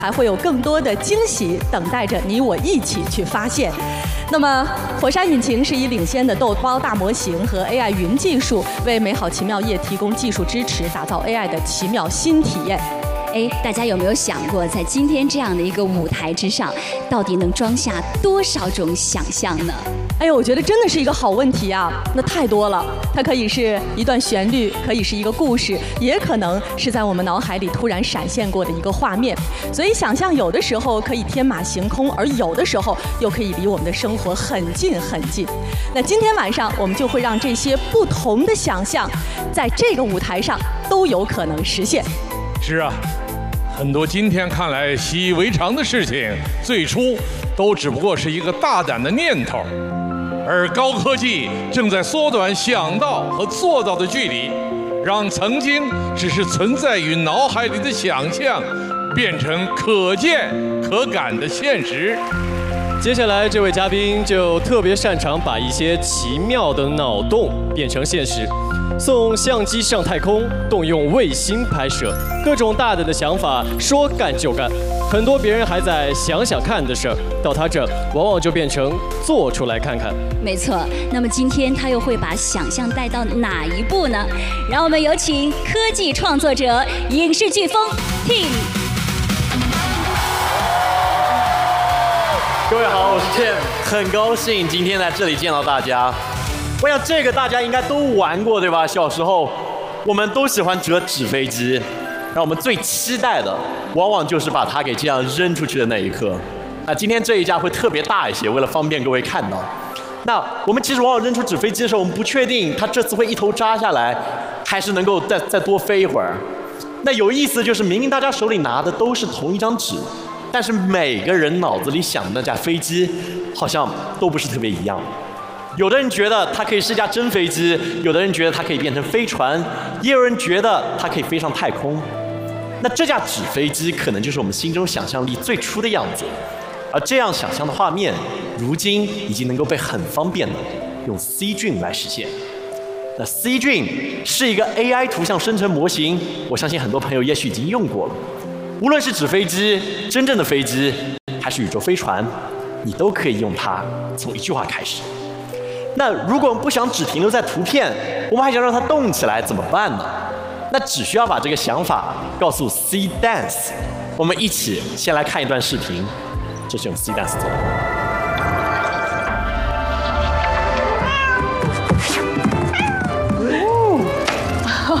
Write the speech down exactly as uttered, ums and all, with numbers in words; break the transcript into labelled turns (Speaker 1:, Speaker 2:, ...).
Speaker 1: 还会有更多的惊喜等待着你我一起去发现。那么，火山引擎是以领先的豆包大模型和 A I 云技术，为美好奇妙夜提供技术支持，打造 A I 的奇妙新体验。
Speaker 2: 哎，大家有没有想过，在今天这样的一个舞台之上，到底能装下多少种想象呢？
Speaker 1: 哎呦，我觉得真的是一个好问题啊！那太多了，它可以是一段旋律，可以是一个故事，也可能是在我们脑海里突然闪现过的一个画面。所以，想象有的时候可以天马行空，而有的时候又可以离我们的生活很近很近。那今天晚上，我们就会让这些不同的想象，在这个舞台上都有可能实现。
Speaker 3: 是啊。很多今天看来习以为常的事情，最初都只不过是一个大胆的念头，而高科技正在缩短想到和做到的距离，让曾经只是存在于脑海里的想象，变成可见可感的现实。
Speaker 4: 接下来这位嘉宾就特别擅长把一些奇妙的脑洞变成现实。送相机上太空，动用卫星拍摄，各种大胆的想法，说干就干。很多别人还在想想看的事儿，到他这往往就变成做出来看看。
Speaker 2: 没错，那么今天他又会把想象带到哪一步呢？让我们有请科技创作者、影视飓风 Tim。
Speaker 5: 各位好，我是 Tim， 很高兴今天在这里见到大家。我想这个大家应该都玩过，对吧？小时候我们都喜欢折纸飞机，让我们最期待的往往就是把它给这样扔出去的那一刻。那今天这一架会特别大一些，为了方便各位看到。那我们其实往往扔出纸飞机的时候，我们不确定它这次会一头扎下来，还是能够再再多飞一会儿。那有意思就是，明明大家手里拿的都是同一张纸，但是每个人脑子里想的那架飞机好像都不是特别一样。有的人觉得它可以是架真飞机，有的人觉得它可以变成飞船，也有人觉得它可以飞上太空。那这架纸飞机可能就是我们心中想象力最初的样子，而这样想象的画面，如今已经能够被很方便的用 C Dream 来实现。那 C Dream 是一个 A I 图像生成模型，我相信很多朋友也许已经用过了。无论是纸飞机、真正的飞机，还是宇宙飞船，你都可以用它从一句话开始。那如果我们不想只停留在图片，我们还想让它动起来，怎么办呢？那只需要把这个想法告诉 C Dance。我们一起先来看一段视频，这是用 C Dance 做的。